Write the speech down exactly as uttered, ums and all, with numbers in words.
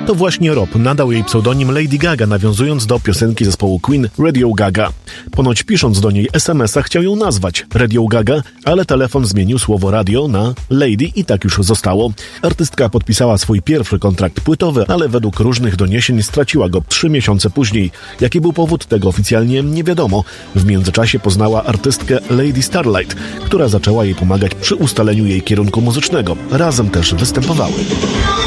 To właśnie Rob nadał jej pseudonim Lady Gaga, nawiązując do piosenki zespołu Queen Radio Gaga. Ponoć pisząc do niej es em es a chciał ją nazwać Radio Gaga, ale telefon zmienił słowo radio na Lady i tak już zostało. Artystka podpisała swój pierwszy kontrakt płytowy, ale według różnych doniesień straciła go trzy miesiące później. Jaki był powód tego oficjalnie nie wiadomo. W międzyczasie poznała artystkę Lady Starlight, która zaczęła jej pomagać przy ustaleniu jej kierunku muzycznego. Razem też występowały.